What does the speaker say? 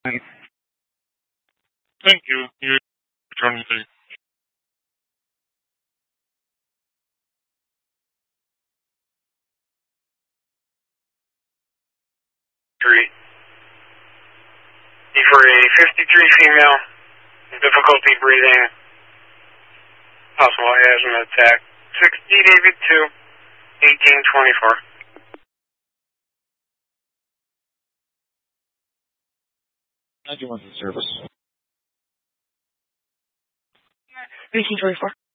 Thank you. You returning the 3. For a 53 female, difficulty breathing, possible asthma attack. 60 David 2, 1824. 91 service. 1824.